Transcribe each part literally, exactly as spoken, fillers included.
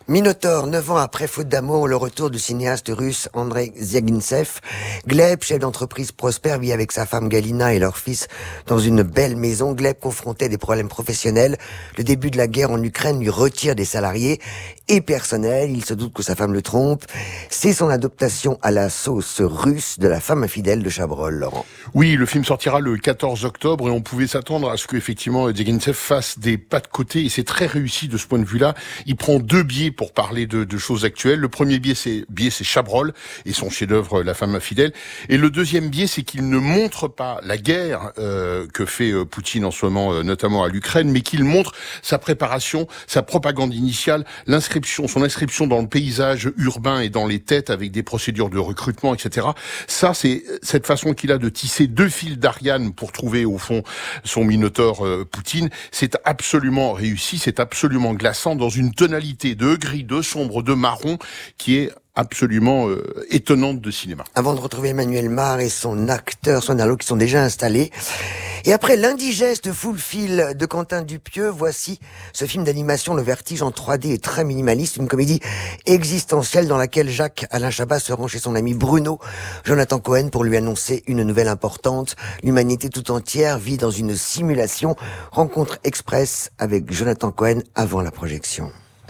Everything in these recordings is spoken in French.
Minotaure, neuf ans après Faute d'amour, le retour du cinéaste russe Andrei Zvyagintsev. Gleb, chef d'entreprise prospère, vit avec sa femme Galina et leur fils dans une belle maison. Gleb, confronté à des problèmes professionnels. Le début de la guerre en Ukraine lui retire des salariés et personnels. Il se doute que sa femme le trompe. C'est son adaptation à la sauce russe de La femme infidèle de Chabrol, Laurent. Oui, le film sortira le quatorze octobre et on pouvait s'attendre à ce qu'effectivement Zvyagintsev fasse des pas de côté et c'est très réussi de ce point de vue-là. Il prend deux biais pour parler de, de choses actuelles. Le premier biais, c'est, biais, c'est Chabrol et son chef-d'œuvre La femme infidèle. Et le deuxième biais, c'est qu'il ne montre pas la guerre euh, que fait euh, Poutine en ce moment, euh, notamment à l'Ukraine, mais qu'il montre sa préparation, sa propagande initiale, l'inscription, son inscription dans le paysage urbain et dans les têtes avec des procédures de recrutement, et cetera. Ça, c'est cette façon qu'il a de tisser deux fils d'Ariane pour trouver au fond son minotaure euh, Poutine. C'est absolument réussi, c'est absolument glaçant dans une tonalité de gris, de sombre, de marron qui est absolument euh, étonnante de cinéma. Avant de retrouver Emmanuel Mar et son acteur, son allo qui sont déjà installés. Et après l'indigeste Full Fil de Quentin Dupieux, voici ce film d'animation Le Vertige en trois D et très minimaliste, une comédie existentielle dans laquelle Jacques-Alain Chabat se rend chez son ami Bruno, Jonathan Cohen, pour lui annoncer une nouvelle importante. L'humanité tout entière vit dans une simulation. Rencontre express avec Jonathan Cohen avant la projection.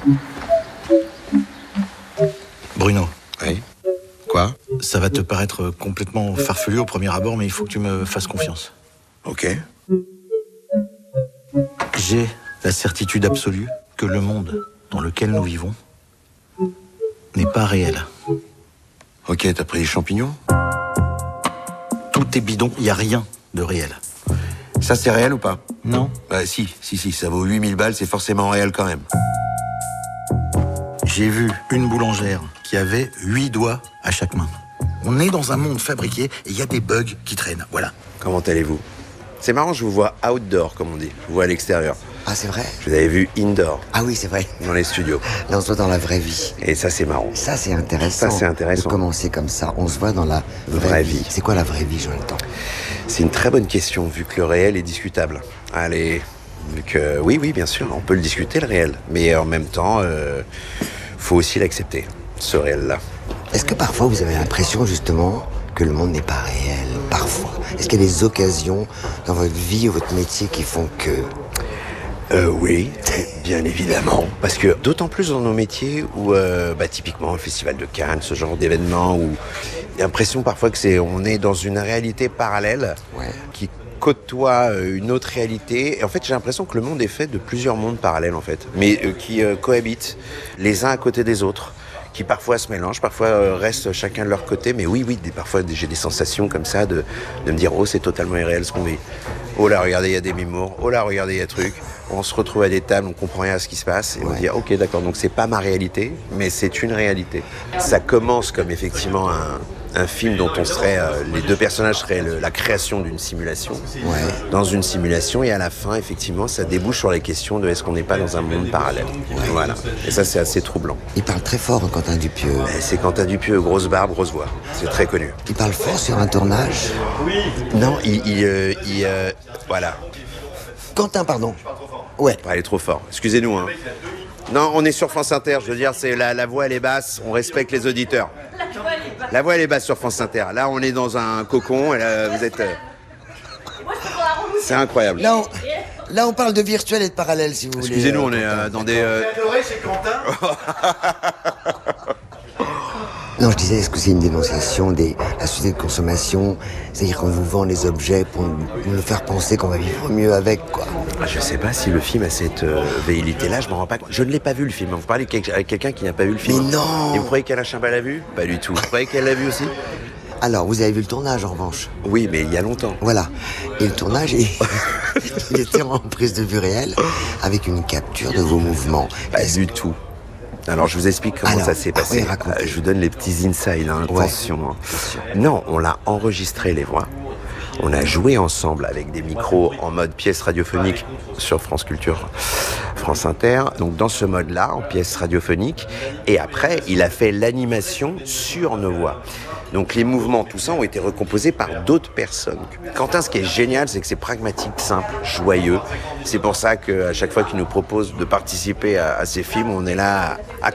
Bruno. Oui. Quoi? Ça va te paraître complètement farfelu au premier abord, mais il faut que tu me fasses confiance. Ok. J'ai la certitude absolue que le monde dans lequel nous vivons n'est pas réel. Ok, t'as pris les champignons? Tout est bidon, il n'y a rien de réel. Ça, c'est réel ou pas? Non. Bah si, si, si, ça vaut huit mille balles, c'est forcément réel quand même. J'ai vu une boulangère qui avait huit doigts à chaque main. On est dans un monde fabriqué et il y a des bugs qui traînent, voilà. Comment allez-vous? C'est marrant, je vous vois outdoor, comme on dit. Je vous vois à l'extérieur. Ah, c'est vrai? Je vous avais vu indoor, Ah oui, c'est vrai. dans les studios. Là, on se voit dans la vraie vie. Et ça, c'est marrant. Ça, c'est intéressant. Ça, c'est intéressant. De commencer comme ça. On se voit dans la vraie, Vraie vie. vie. C'est quoi la vraie vie, Jonathan? C'est une très bonne question, vu que le réel est discutable. Allez, vu que... Oui, oui, bien sûr, on peut le discuter, le réel. Mais en même temps, euh, faut aussi l'accepter, ce réel-là. Est-ce que parfois vous avez l'impression justement que le monde n'est pas réel? Parfois. Est-ce qu'il y a des occasions dans votre vie ou votre métier qui font que... Euh, oui, bien évidemment. Parce que d'autant plus dans nos métiers où, euh, bah, typiquement, le Festival de Cannes, ce genre d'événement, où il y a l'impression parfois que c'est, on est dans une réalité parallèle Ouais. qui côtoie une autre réalité. Et en fait, j'ai l'impression que le monde est fait de plusieurs mondes parallèles, en fait, mais euh, qui euh, cohabitent les uns à côté des autres, qui parfois se mélangent, parfois euh, restent chacun de leur côté. Mais oui, oui, des, parfois j'ai des sensations comme ça de, de me dire « Oh, c'est totalement irréel ce qu'on vit. Oh là, regardez, il y a des mémoires. Oh là, regardez, il y a truc. » On se retrouve à des tables, on comprend rien à ce qui se passe. Et ouais. On dit « Ok, d'accord, donc c'est pas ma réalité, mais c'est une réalité. » Ça commence comme effectivement un... un film dont on serait, euh, les deux personnages seraient le, la création d'une simulation, Ouais. dans une simulation, et à la fin, effectivement, ça débouche sur les questions de est-ce qu'on n'est pas dans un monde parallèle. Ouais. Voilà. Et ça, c'est assez troublant. Il parle très fort, hein, Quentin Dupieux. Et c'est Quentin Dupieux, grosse barbe, grosse voix. C'est très connu. Il parle fort sur un tournage. Non, il, il, euh, il euh, voilà. Quentin, pardon. Ouais. Pas aller trop fort. Excusez-nous. Hein. Non, on est sur France Inter. Je veux dire, c'est la, la voix, elle est basse. On respecte les auditeurs. La voix, elle est basse sur France Inter. Là, on est dans un cocon. Et là, vous êtes... Euh... C'est incroyable. Là on, là, on parle de virtuel et de parallèle, si vous voulez. Excusez-nous, euh, on est euh, dans des... Euh... C'est Quentin. Non, je disais, est-ce que c'est une dénonciation de la société de consommation? C'est-à-dire qu'on vous vend des objets pour nous le faire penser qu'on va vivre mieux avec, quoi. Je sais pas si le film a cette euh, velléité-là, je m'en rends pas compte. Je ne l'ai pas vu, le film. Vous parlez avec quelqu'un qui n'a pas vu le film. Mais non! Et vous croyez qu'Alain Chabat l'a vu? Pas du tout. Vous croyez qu'elle l'a vu aussi? Alors, vous avez vu le tournage, en revanche? Oui, mais il y a longtemps. Voilà. Et le tournage, il, il était en prise de vue réelle, avec une capture de vos mouvements. Pas du tout. Alors, je vous explique comment Alors, ça s'est passé. ah oui, euh, je vous donne les petits insides, hein, Ouais. attention. Hein. Non, on l'a enregistré, les voix. On a joué ensemble avec des micros en mode pièce radiophonique sur France Culture, France Inter. Donc, dans ce mode-là, en pièce radiophonique. Et après, il a fait l'animation sur nos voix. Donc les mouvements, tout ça, ont été recomposés par d'autres personnes. Quentin, ce qui est génial, c'est que c'est pragmatique, simple, joyeux. C'est pour ça qu'à chaque fois qu'il nous propose de participer à, à ces films, on est là à